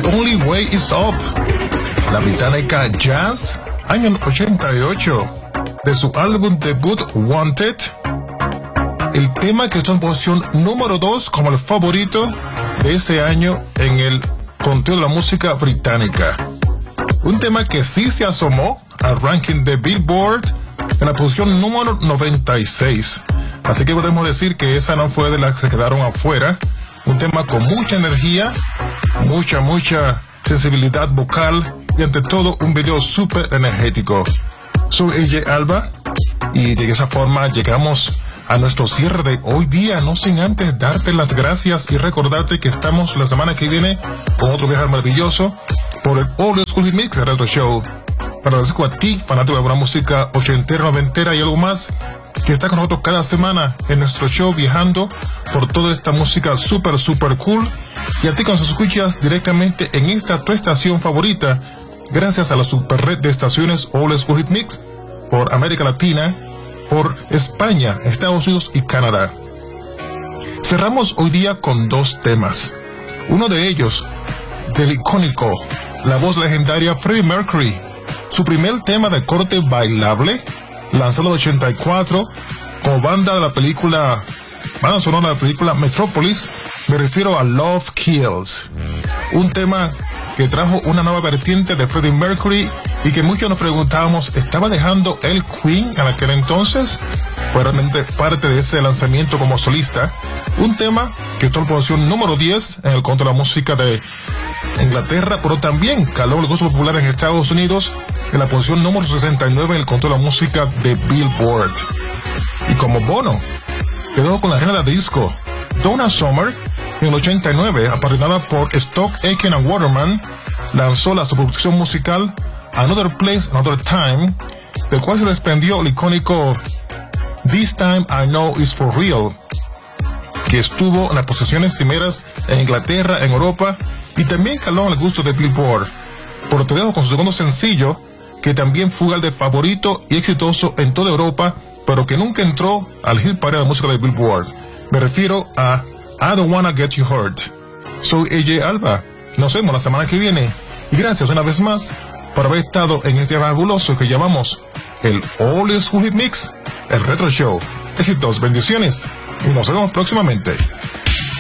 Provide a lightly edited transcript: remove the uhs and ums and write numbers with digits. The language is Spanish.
Only Way Is Up. La británica Jazz, año 88, de su álbum debut Wanted. El tema que está en posición número 2 como el favorito de ese año en el conteo de la música británica. Un tema que sí se asomó al ranking de Billboard en la posición número 96. Así que podemos decir que esa no fue de las que se quedaron afuera. Un tema con mucha energía, mucha sensibilidad vocal y ante todo un video súper energético. Soy AJ Alba y de esa forma llegamos a nuestro cierre de hoy día, no sin antes darte las gracias y recordarte que estamos la semana que viene con otro viaje maravilloso por el All School Mix Retro Show. Agradezco a ti, fanático de buena música ochentera, noventera y algo más, que está con nosotros cada semana en nuestro show viajando por toda esta música super cool. Y a ti que nos escuchas directamente en esta tu estación favorita, gracias a la super red de estaciones All School Hit Mix por América Latina, por España, Estados Unidos y Canadá. Cerramos hoy día con dos temas. Uno de ellos, del icónico, la voz legendaria Freddie Mercury, su primer tema de corte bailable, lanzado en el 84, como banda sonora de la película Metropolis. Me refiero a Love Kills, un tema que trajo una nueva vertiente de Freddie Mercury y que muchos nos preguntábamos, ¿estaba dejando el Queen en aquel entonces? Fue realmente parte de ese lanzamiento como solista. Un tema que está en posición número 10 en el conteo de la música de Inglaterra, pero también caló el gusto popular en Estados Unidos en la posición número 69 en el conteo de la música de Billboard. Y como bono, quedó con la reina de disco Donna Summer. En el 89, apadrinada por Stock Aitken and Waterman, lanzó la producción musical Another Place, Another Time, del cual se desprendió el icónico This Time I Know Is For Real, que estuvo en las posiciones cimeras en Inglaterra, en Europa, y también caló en el gusto de Billboard. Por te dejo con su segundo sencillo, que también fue el de favorito y exitoso en toda Europa, pero que nunca entró al hit parade de la música de Billboard. Me refiero a I Don't Wanna Get You Hurt. Soy AJ Alba. Nos vemos la semana que viene. Y gracias una vez más por haber estado en este fabuloso que llamamos el All School Hit Mix, el Retro Show. Éxitos, bendiciones y nos vemos próximamente.